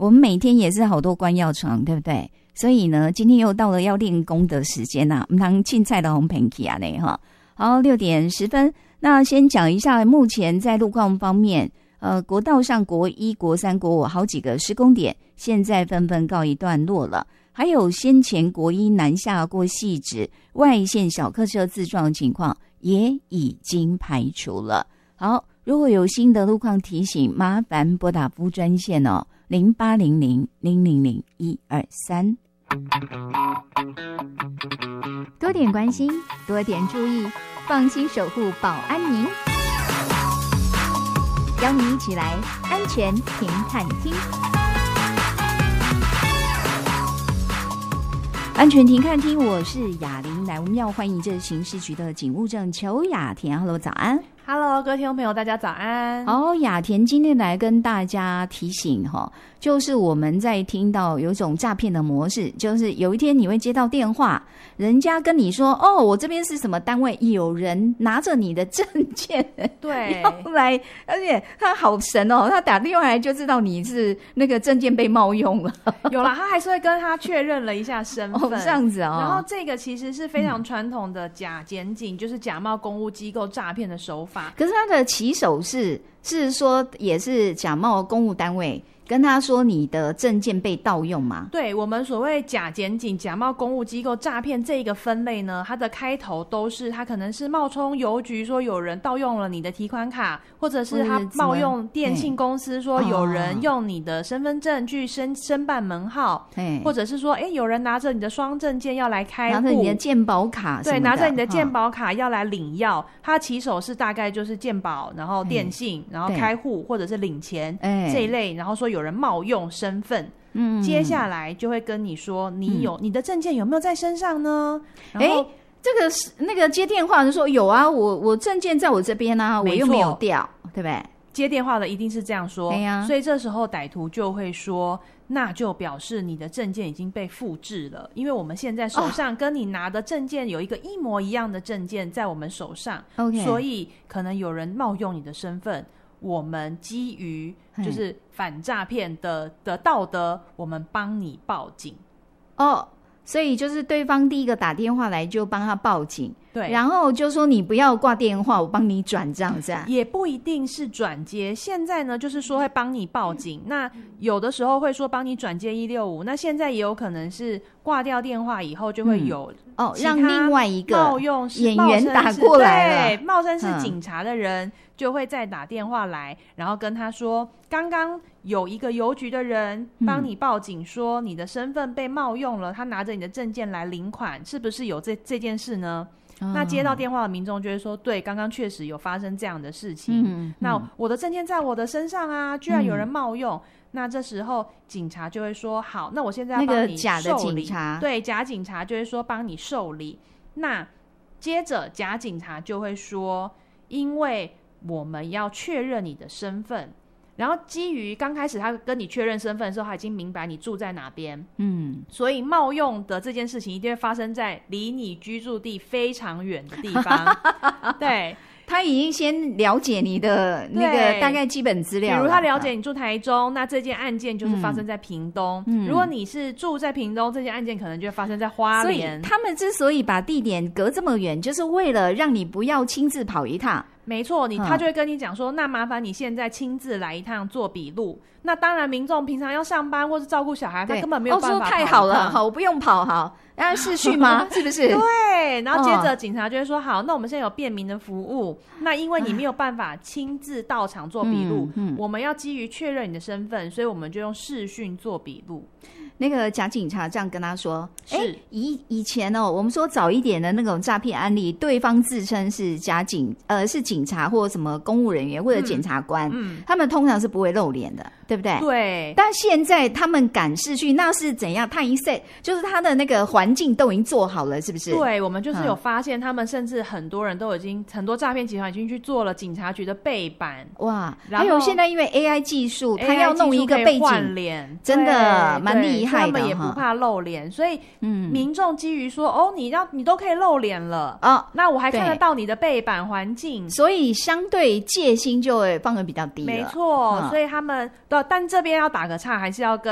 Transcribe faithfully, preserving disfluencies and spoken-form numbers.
我们每天也是好多关药床，对不对？所以呢，今天又到了要练功的时间呐、啊，我们当青菜的红盆起啊嘞哈。好，六点十分，那先讲一下目前在路况方面，呃，国道上国一、国三、国五好几个施工点，现在纷纷告一段落了。还有先前国一南下过汐止外线小客车自撞的情况也已经排除了。好，如果有新的路况提醒，麻烦拨打服务专线哦，零八零零零零零一二三。 多点关心，多点注意，放心守护保安您。邀您一起来安全停看厅。 安全停看厅，我是雅玲，来我们要欢迎这是刑事局的警务证邱雅田。 Hello， 早安。 Hello， 各位听众朋友，大家早安。 好，雅田今天来跟大家提醒哈，就是我们在听到有一种诈骗的模式，就是有一天你会接到电话，人家跟你说，哦，我这边是什么单位，有人拿着你的证件， 对， 要来，而且他好神哦，他打电话来就知道你是那个证件被冒用了。 有啦，他还是会跟他确认了一下身份， 哦，这样子哦。 然后这个其实是非常传统的假检警，嗯、就是假冒公务机构诈骗的手法。 可是他的起手是是说也是假冒公务单位跟他说你的证件被盗用吗？ 对，我们所谓假检警、假冒公务机构诈骗这一个分类呢，它的开头都是他可能是冒充邮局说有人盗用了你的提款卡，或者是他冒用电信公司说有人用你的身份证去申申办门号，或者是说哎有人拿着你的双证件要来开户， 拿着你的健保卡什么的， 对，拿着你的健保卡要来领药，他起手是大概就是健保，然后电信，然后开户或者是领钱这一类，然后说有人冒用身份，嗯，接下来就会跟你说你有、嗯、你的证件有没有在身上呢？然后、欸、 这个是那个接电话的说有啊，我我证件在我这边啊，我又没有掉，对不对？ 接电话的一定是这样说，对啊，所以这时候歹徒就会说，那就表示你的证件已经被复制了，因为我们现在手上跟你拿的证件有一个一模一样的证件在我们手上， okay. 所以可能有人冒用你的身份，我们基于就是反诈骗的的道德，我们帮你报警。 哦，所以就是对方第一个打电话来就帮他报警， 对， 然后就说你不要挂电话，我帮你转账，这样也不一定是转接。现在呢，就是说会帮你报警，那有的时候会说帮你转接一六五，那现在也有可能是挂掉电话以后就会有、 嗯、哦，让另外一个冒用演员打过来了， 对，冒称是警察的人、嗯、就会再打电话来，然后跟他说刚刚有一个邮局的人帮你报警说你的身份被冒用了、嗯、他拿着你的证件来领款，是不是有这这件事呢？那接到电话的民众就会说，对，刚刚确实有发生这样的事情、嗯嗯、那我的证件在我的身上啊，居然有人冒用、嗯、那这时候警察就会说，好，那我现在要帮你受理、那个假的警察，对，假警察就会说帮你受理。那接着假警察就会说，因为我们要确认你的身份，然后基于刚开始他跟你确认身份的时候，他已经明白你住在哪边，嗯，所以冒用的这件事情一定会发生在离你居住地非常远的地方。对， 他已经先了解你的那个大概基本资料了， 比如他了解你住台中，那这件案件就是发生在屏东、嗯、如果你是住在屏东，这件案件可能就会发生在花莲。 所以他们之所以把地点隔这么远，就是为了让你不要亲自跑一趟。 没错，你他就会跟你讲说、嗯、那麻烦你现在亲自来一趟做笔录。那当然民众平常要上班或是照顾小孩，他根本没有办法跑。 哦，说太好了，好，我不用跑，好，然后视讯吗？是不是？ 对，然后接着警察就会说、哦、好，那我们现在有便民的服务，那因为你没有办法亲自到场做笔录、嗯嗯、我们要基于确认你的身份，所以我们就用视讯做笔录。 那个假警察这样跟他说，哎，以以前哦，我们说早一点的那种诈骗案例，对方自称是假警，呃，是警察或什么公务人员或者检察官，嗯嗯、他们通常是不会露脸的，对不对？ 对。 但现在他们敢视讯，那是怎样？他已经 set， 就是他的那个环境都已经做好了，是不是？ 对，我们就是有发现，他们甚至很多人都已经，很多诈骗集团已经去做了警察局的背板， 哇！还有现在因为 A I 技术，他要弄一个背景脸， 真的蛮厉害的。 他们也不怕露脸，所以民众基于说、嗯、哦，你要你都可以露脸了啊、哦，那我还看得到你的背板环境， 所以相对戒心就会放得比较低了。 没错、嗯，所以他们的，但这边要打个岔，还是要跟